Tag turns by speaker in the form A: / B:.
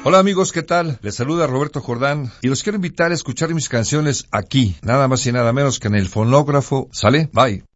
A: Hola amigos, ¿qué tal? Les saluda Roberto Jordán y los quiero invitar a escuchar mis canciones aquí, nada más y nada menos que en el fonógrafo. ¿Sale? Bye.